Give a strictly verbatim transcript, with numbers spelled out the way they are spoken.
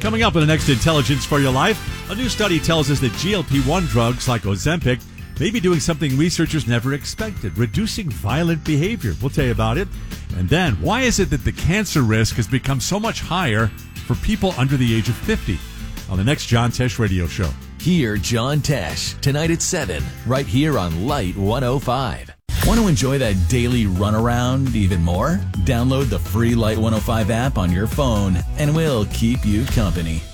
Coming up in the next Intelligence for Your Life, a new study tells us that G L P one drugs like Ozempic may be doing something researchers never expected, reducing violent behavior. We'll tell you about it. And then, why is it that the cancer risk has become so much higher for people under the age of fifty? On the next John Tesh Radio Show. Hear John Tesh tonight at seven, right here on Light one oh five. Want to enjoy that daily runaround even more? Download the free Light one oh five app on your phone, and we'll keep you company.